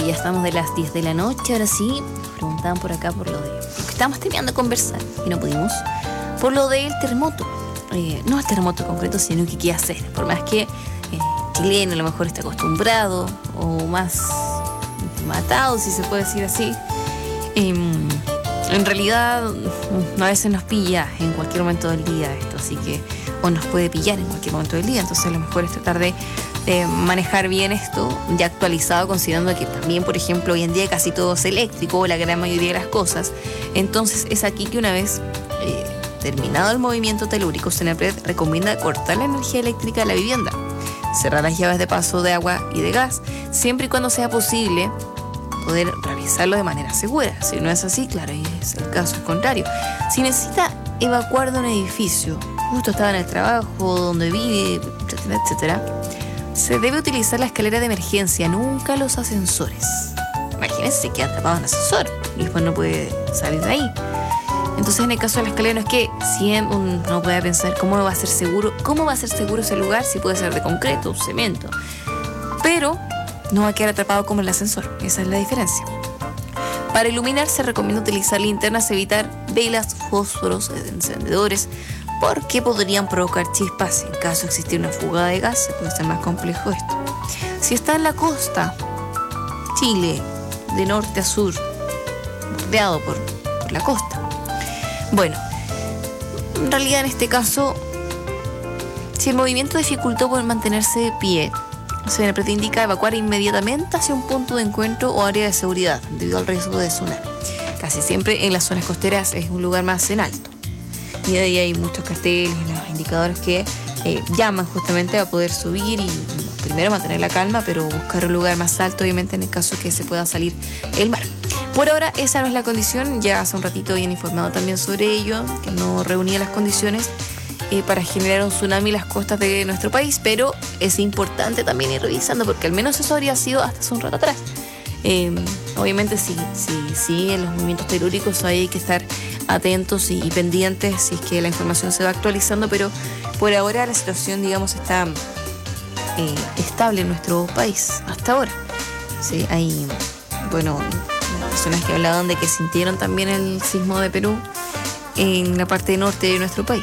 que ya estamos de las 10 de la noche. Ahora sí, nos preguntaban por acá por lo de... Porque estábamos terminando de conversar y no pudimos. Por lo del terremoto. No el terremoto en concreto, sino que qué hacer. Por más que chileno a lo mejor está acostumbrado o más matado, si se puede decir así. En realidad, a veces nos pilla en cualquier momento del día esto, así que... O nos puede pillar en cualquier momento del día. Entonces a lo mejor es tratar de manejar bien esto, ya actualizado, considerando que también, por ejemplo, hoy en día casi todo es eléctrico, o la gran mayoría de las cosas. Entonces es aquí que una vez terminado el movimiento telúrico, Senapred recomienda cortar la energía eléctrica de la vivienda, cerrar las llaves de paso de agua y de gas, siempre y cuando sea posible poder realizarlo de manera segura. Si no es así, claro, y es el caso contrario. Si necesita evacuar de un edificio, justo estaba en el trabajo, donde vive, etcétera, etcétera, se debe utilizar la escalera de emergencia, nunca los ascensores. Imagínense, se queda atrapado en el ascensor y después no puede salir de ahí. Entonces, en el caso de la escalera, no es que siempre uno pueda pensar cómo va a ser seguro ese lugar, si puede ser de concreto, un cemento. Pero no va a quedar atrapado como el ascensor, esa es la diferencia. Para iluminar se recomienda utilizar linternas, evitar velas, fósforos, encendedores, porque podrían provocar chispas en caso de existir una fuga de gas. Puede ser más complejo esto. Si está en la costa, Chile, de norte a sur, rodeado por la costa. Bueno, en realidad en este caso, si el movimiento dificultó por mantenerse de pie, Senapred indica evacuar inmediatamente hacia un punto de encuentro o área de seguridad debido al riesgo de tsunami. Casi siempre en las zonas costeras es un lugar más en alto. Y ahí hay muchos carteles, los indicadores que llaman justamente a poder subir y primero mantener la calma, pero buscar un lugar más alto, obviamente, en el caso que se pueda salir el mar. Por ahora, esa no es la condición. Ya hace un ratito habían informado también sobre ello, que no reunía las condiciones para generar un tsunami en las costas de nuestro país, pero es importante también ir revisando, porque al menos eso habría sido hasta hace un rato atrás. Obviamente sí, en los movimientos telúricos hay que estar atentos y pendientes si es que la información se va actualizando, pero por ahora la situación, digamos, está estable en nuestro país hasta ahora. Sí, hay, bueno, personas que hablaban de que sintieron también el sismo de Perú en la parte norte de nuestro país.